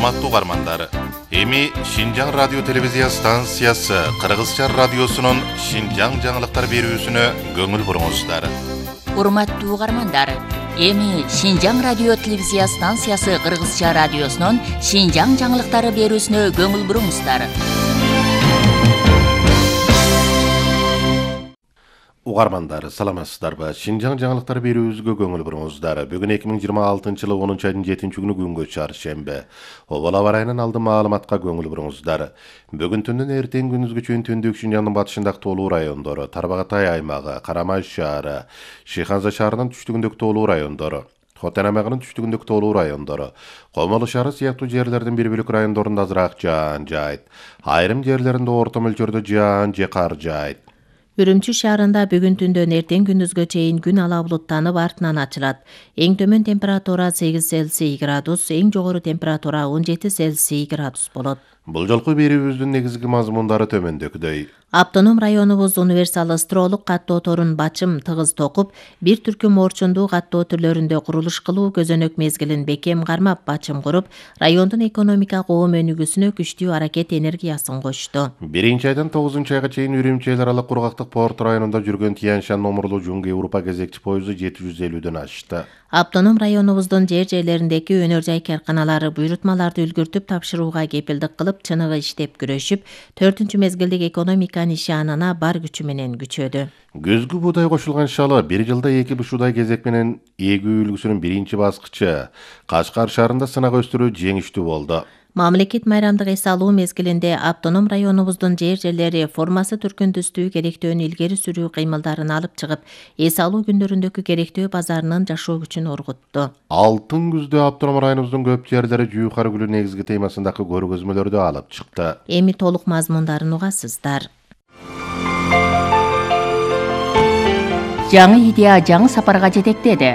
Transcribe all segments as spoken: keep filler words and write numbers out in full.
Урматтуу угармандар, эми Шинжаң радио телевизия станциясы Кыргызча радиосунун Шинжаң жаңылыктар берүүсүнө көңүл буруңуздар. Урматтуу угармандар, эми Шинжаң радио телевизия станциясы Кыргызча радиосунун Шинжаң жаңылыктары берүүсүнө көңүл буруңуздар. Угармандар, саламатсыздарбы? Шинжаң жаңылыктар берүүбүзгө көңүл буруңуздар. Бүгүн эки миң жыйырма алтынчы жылы онунчу айдын жетинчи күнү күнгө чаршембе. Обал аба ырайынан алды маалыматка көңүл буруңуздар. Бүгүн түндөн эртең күндүзгө чейин түндүк Шинжаңдын батышындагы тоолуу райондору, Тарбагатай аймагы, Карамай шаары, Шыйханза шаарынын түштүгүндөгү тоолуу райондору, Хотен аймагынын түштүгүндөгү тоолуу райондору, Комолу шаары сыяктуу жерлердин бир бөлүк райондорунда азыраак жаан жайт. Айрым жерлеринде орто мөлчөрдө жаан же кар жайт. Үрүмчү шаарында бүгүн түндөн эртең күндүзгө чейин күн ала булуттанып артынан ачылат. Эң төмөн температура сегиз Цельсий градус, эң жогору температура он жети Цельсий градус болот. Бул жолку берүүбүздүн негизги мазмундары төмөндөгүдөй. Автоном районубуз универсал стролук каттоо торун бачым тыгыз токуп, бир түркүм орчундуу каттоо түрлөрүндө курулуш кылуу көзөнөк мезгилин бекем кармап бачым куруп, райондун экономика коом өнүгүүсүнө күчтүү аракет энергиясын кошту. Биринчи айдан тогузунчу айга чейин Үрүмчү эл аралык кургактык порт районунда жүргөн Тянь-Шань номурлуу Жуңгу Европа кезекчи поезду жети жүз элүүдөн ашты. Автоном районубуздун жер жерлериндеки өнөр жай карканалары буйрутмаларды үлгүртүп тапшырууга кепилдик кылып, чыныгы иштеп күрөшүп, төртүнчү мезгилдик экономика нишанына бар күчү менен күчөдү. Көзгү буудай кошулган шалы бир жылда эки бушудай кезек менен эгүү үлгүсүнүн биринчи баскычы Кашкар шаарында сынак өстүрүү жеңиштүү болду. Мамлекет майрамдык эс алуу мезгилинде автоном районубуздун жер жерлери формасы түркүн түстүү керектөөнү илгери сүрүү кыймылдарын алып чыгып, эс алуу күндөрүндөгү керектөө базарынын жашоо күчүн оргутту. Алтын күздө автоном районубуздун көп жерлери жуукар гүлү негизги темасындагы көргөзмөлөрдү алып чыкты. Эми толук мазмундарын угасыздар. Жаңы идея жаңы сапарга жетектеди.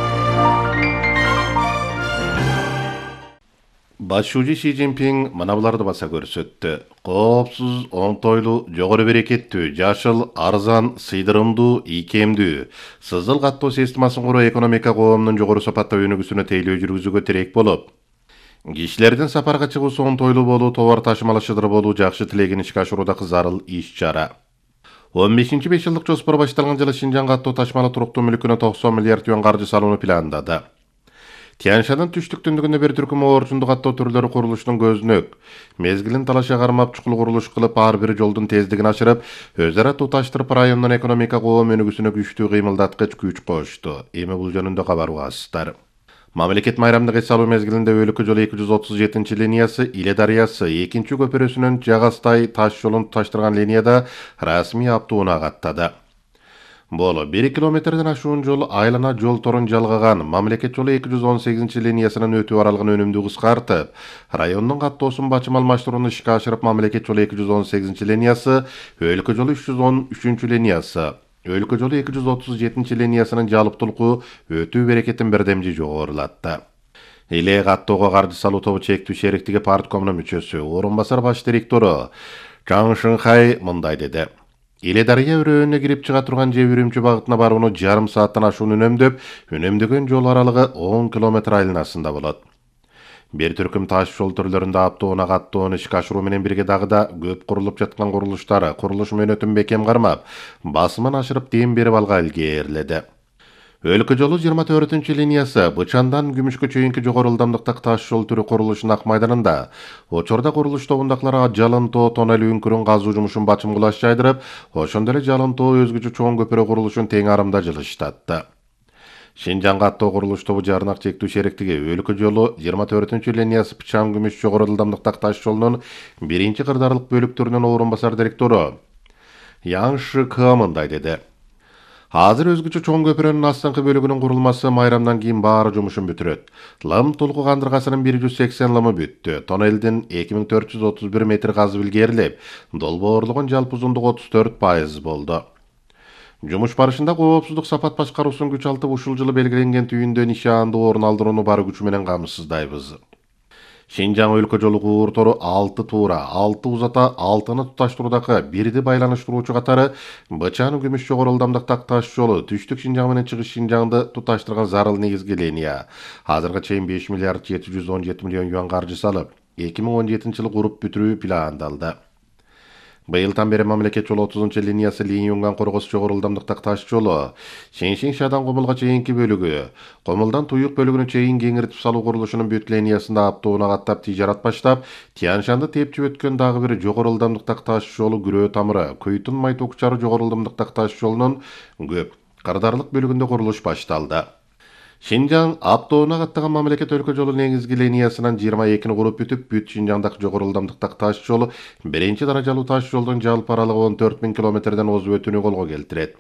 Башчы Ши Цзиньпин мына буларды баса көрсөттү. Коопсуз, оңтойлуу, жогору берекеттүү, жашыл, арзан, сыйдырымдуу, ийкемдүү, сызыл каттоо системасын куруу экономика коомдун жогору сапаттуу өнүгүүсүнө тейлөө жүргүзүүгө тирек болуп, кишилердин сапарга чыгуусу оңтойлуу болуу, товар ташымалашыдыр болуу жакшы тилегин ишке ашыруудагы зарыл иш-чара. он бешинчи беш жылдык жоспор башталган жылы Шинжаң каттоо ташмалы туруктуу мүлкүнө токсон миллиард юан каржы салууну пландады. Тянь-Шаньдын түштүк түндүгүндө бир түркүм орчундуу каттоо түрлөрү курулуштун көзүнөк. Мезгилин талаша кармап чукул курулуш кылып, ар бир жолдун тездигин ашырып, өз ара туташтырып, райондун экономика коом өнүгүүсүнө күчтүү кыймылдаткыч күч кошту. Эми бул жөнүндө кабар угасыздар. Мамлекет майрамдык эс алуу мезгилинде өлкө жолу эки жүз отуз жетинчи линиясы Иле дарыясы экинчи көпүрөсүнөн Жагастай таш жолун туташтырган линияда расмий аптууна каттады. Болу бир километрден ашуун жол айлана жол торун жалгаган. Мамлекет жолу эки жүз он сегизинчи линиясынын өтүү аралыгын өнүмдүү кыскартып, райондун каттоосун бачым алмаштырууну ишке ашырып, мамлекет жолу эки жүз он сегизинчи линиясы, өлкө жолу үч жүз он үчүнчү линиясы, өлкө жолу эки жүз отуз жетинчи линиясынын жалыптуулуку өтүү берекетин бирдемжи жогорулатты. Иле каттоого каржы салуу тобу чектүү шериктиги парткомунун мүчөсү, орун басар баш директору Чаң Шыңхай мындай деди. Иле дарыя өрөөнүнө кирип чыга турган же Үрүмчү багытына барууну жарым сааттан ашуун үнөмдөп, үнөмдөгөн жол аралыгы он километр айланасында болот. Бир түркүм таш жол түрлөрүндө аптоона каттоону ишке ашыруу менен бирге дагы да көп курулуп жаткан курулуштары курулуш мөөнөтүн бекем кармап, басымын ашырып дем берип алга илгериледи. Өлкө жолу жыйырма төртүнчү линиясы Бычандан Күмүшкө чейинки жогору ылдамдыктагы таш жол түрү курулушунун ак майданында. Очордо курулуш тобундакылар жалын тоо тоннель үңкүрүн казуу жумушун бачым кулаш жайдырып, ошондой эле жалын тоо өзгөчө чоң көпүрө курулушун тең арымда жылыштатты. Шинжаң каттоо курулуш тобу жарнак чектүү шериктиги өлкө жолу жыйырма төртүнчү линиясы Бычан Күмүш жогору ылдамдыктагы таш жолунун биринчи кырдаарлык бөлүктөрүнүн орун басар директору Яң Шыкы мындай деди. Азыр өзгөчө чоң көпүрөнүн астыңкы бөлүгүнүн курулмасы майрамдан кийин баары жумушун бүтүрөт. Лым толку кандыргасынын бир жүз сексен лымы бүттү. Тоннелдин эки миң төрт жүз отуз бир метр казып илгерилип, долбоорлугун жалпы узундугу отуз төрт пайыз болду. Жумуш барышында коопсуздук сапат башкаруусун күч алтып ушул жылы белгиленген түйүндө нишаандуу орун алдырууну бар күчү менен камсыздайбыз. Шинжаң өлкө жолу кууртору алты туура, алты узата, алтыны туташтыруудагы бирди байланыштыруучу катары Бычан Күмүш жогору ылдамдыктагы таш жолу түштүк Шинжаң менен чыгыш Шинжаңды туташтырган зарыл негизги линия. Азыркыга чейин беш миллиард жети жүз он жети миллион юан каржы салып, эки миң он жетинчи жылы куруп бүтүрүү пландалды. Быйылдан бери мамлекет жолу отузунчу линиясы Линь-Юнган Коргос жогору ылдамдыктагы таш жолу Шеншин Шадан Комулга чейинки бөлүгү, Комулдан Туюк бөлүгүнө чейин кеңиртип салуу курулушунун бүт линиясында аптоуна каттап тижарат баштап, Тяншанды тепчип өткөн дагы бир жогору ылдамдыктагы таш жолу Күрөө тамыры, Көйтүн Майтокчары жогору ылдамдыктагы таш жолунун көп кырдаарлык бөлүгүндө курулуш башталды. Шинжаң аптоуна каттаган мамлекет өлкө жолу негизги линиясынан жыйырма экини куруп бүтүп, бүт Шинжаңдагы жогору ылдамдыктагы таш жолу биринчи даражалуу таш жолдун жалпы аралыгы он төрт миң километрден озуп өтүүнү колго келтирет.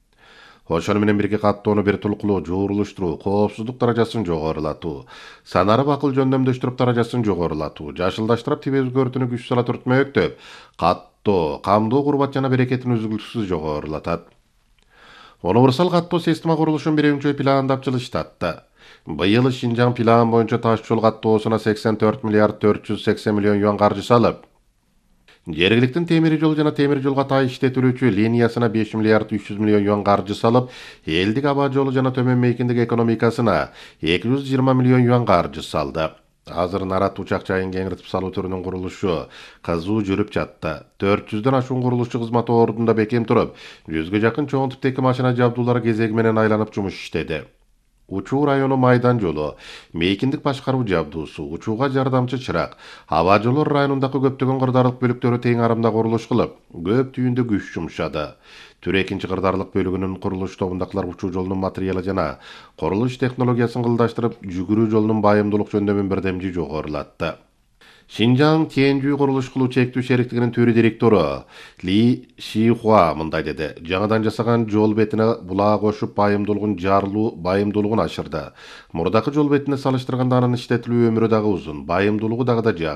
Ошону менен бирге каттоону бир тулкулуу, жуурулуштуруу, коопсуздук даражасын жогорулатуу, санары бакыл жөндөмдөштүрүп даражасын жогорулатуу, жашылдаштырып тип өзгөртүүнү күч сала түртмөктөп, каттоо, камдоо курбат жана берекетин үзгүлтүксүз жогорулатат. Универсал каттоо система курулушун биринчи пландап жылыштатты. Быйыл Шинжаң план боюнча таш жол каттоосуна сексен төрт миллиард төрт жүз сексен миллион юан каржы салып, жергиликтин темир жол жана темир жолго тай иштетүүлүүчү линиясына беш миллиард үч жүз миллион юан каржы салып, элдик аба жолу жана төмөн мейкиндик экономикасына эки жүз жыйырма миллион юан каржы салды. Азыр Нарат учак жайын кеңиртип салуу түрүнүн курулушу кызуу жүрүп жатты. төрт жүздөн ашуун курулушчу кызмат ордунда бекем туруп, жүзгө жакын чоң типтеги машина жабдуулары кезеги менен айланып жумуш иштеди. Учуу району майдан жолу, мейкиндик башкаруу жабдуусу, учууга жардамчы чырак, аба жолу районундагы көптөгөн кырдаарлык бөлүктөрү тең арымда курулуш кылып, көп түйүндө күч жумшады. Түр экинчи кырдаарлык бөлүгүнүн курулуш тобундакылар учуу жолунун материалы жана курулуш технологиясын кылдаштырып, жүгүрүү жолунун байымдуулук жөндөмүн бирдемжи жогорулатты. Шинжаң Тиэнжүү курулуш кылуу чектүү шериктигинин төрү директору Ли Шихуа мындай деди: жаңадан жасаган жол бетине булаа кошуп байымдуулугун жарылуу байымдуулугун ашырды. Мурдакы жол бетине салыштырганда анын иштетилүү өмүрү дагы узун, байымдуулугу дагы да жак.